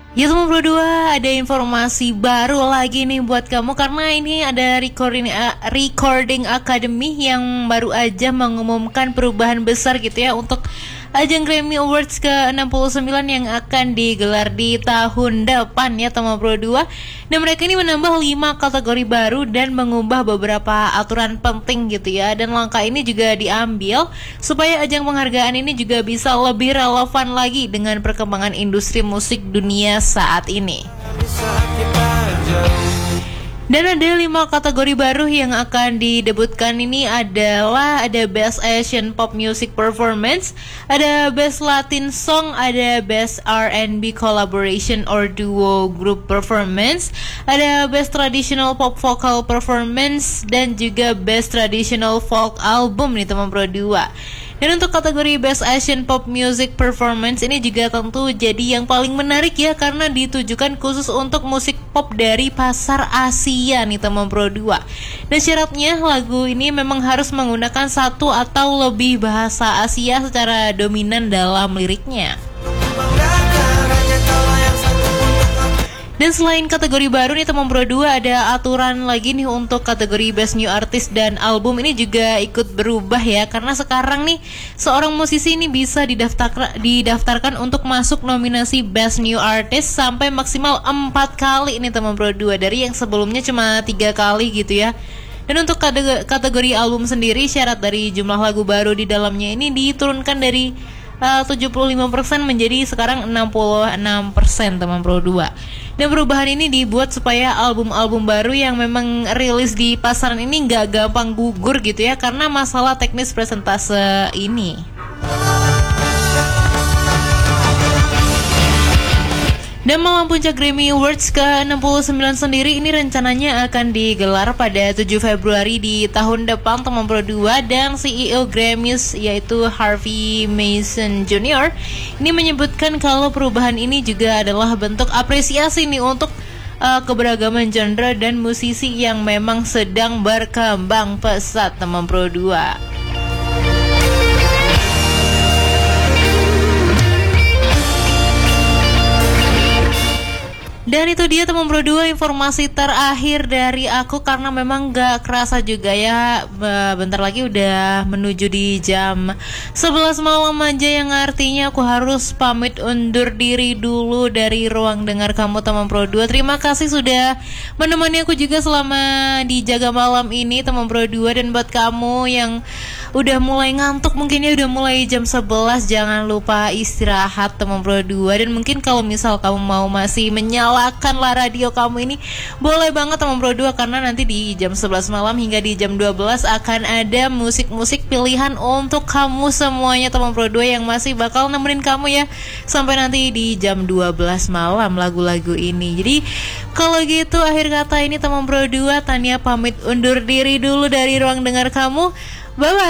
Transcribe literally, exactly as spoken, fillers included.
Ya teman Pro dua, ada informasi baru lagi nih buat kamu karena ini ada recording uh, recording academy yang baru aja mengumumkan perubahan besar gitu ya untuk ajang Grammy Awards ke enam puluh sembilan yang akan digelar di tahun depan ya teman Pro dua. Dan mereka ini menambah lima kategori baru dan mengubah beberapa aturan penting gitu ya. Dan langkah ini juga diambil supaya ajang penghargaan ini juga bisa lebih relevan lagi dengan perkembangan industri musik dunia saat ini. Dan ada lima kategori baru yang akan didebutkan ini adalah ada Best Asian Pop Music Performance, ada Best Latin Song, ada Best R and B Collaboration or Duo Group Performance, ada Best Traditional Pop Vocal Performance, dan juga Best Traditional Folk Album nih teman Pro dua. Dan untuk kategori Best Asian Pop Music Performance ini juga tentu jadi yang paling menarik ya, karena ditujukan khusus untuk musik pop dari pasar Asia nih teman Pro dua. Dan syaratnya lagu ini memang harus menggunakan satu atau lebih bahasa Asia secara dominan dalam liriknya. Dan selain kategori baru nih teman Pro dua, ada aturan lagi nih untuk kategori Best New Artist dan album ini juga ikut berubah ya, karena sekarang nih seorang musisi ini bisa didaftar didaftarkan untuk masuk nominasi Best New Artist sampai maksimal empat kali nih teman Pro dua, dari yang sebelumnya cuma tiga kali gitu ya. Dan untuk kategori album sendiri, syarat dari jumlah lagu baru di dalamnya ini diturunkan dari uh, tujuh puluh lima persen menjadi sekarang enam puluh enam persen teman Pro dua. Dan perubahan ini dibuat supaya album-album baru yang memang rilis di pasaran ini nggak gampang gugur gitu ya, karena masalah teknis presentase ini. Dan malam puncak Grammy Awards ke enam puluh sembilan sendiri ini rencananya akan digelar pada tujuh Februari di tahun depan teman Pro dua. Dan C E O Grammys yaitu Harvey Mason Junior ini menyebutkan kalau perubahan ini juga adalah bentuk apresiasi nih untuk uh, keberagaman genre dan musisi yang memang sedang berkembang pesat teman Pro dua. Dan itu dia teman Pro dua informasi terakhir dari aku, karena memang gak kerasa juga ya, bentar lagi udah menuju di jam sebelas malam aja, yang artinya aku harus pamit undur diri dulu dari ruang dengar kamu teman Pro dua. Terima kasih sudah menemani aku juga selama di Jaga Malam ini teman Pro dua. Dan buat kamu yang udah mulai ngantuk, mungkin ya udah mulai jam sebelas, jangan lupa istirahat teman Pro dua. Dan mungkin kalau misal kamu mau masih menyala Nyalakanlah radio kamu ini, boleh banget teman Pro dua, karena nanti di jam sebelas malam hingga di jam dua belas akan ada musik-musik pilihan untuk kamu semuanya teman Pro dua, yang masih bakal nemenin kamu ya sampai nanti di jam dua belas malam lagu-lagu ini. Jadi kalau gitu akhir kata ini teman Pro dua, Tania pamit undur diri dulu dari ruang dengar kamu. Bye bye.